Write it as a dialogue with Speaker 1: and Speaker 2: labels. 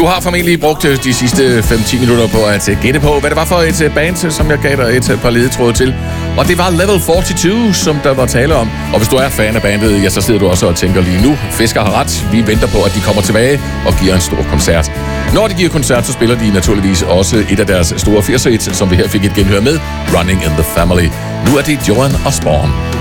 Speaker 1: Du har formentlig brugt de sidste 5-10 minutter på at gætte på, hvad det var for et band, som jeg gav dig et par ledetråde til. Og det var Level 42, som der var tale om. Og hvis du er fan af bandet, ja, så sidder du også og tænker lige nu, Fisker har ret. Vi venter på, at de kommer tilbage og giver en stor koncert. Når de giver koncert, så spiller de naturligvis også et af deres store 80'er hits, som vi her fik et genhør med, Running in the Family. Nu er det Joan Osborne.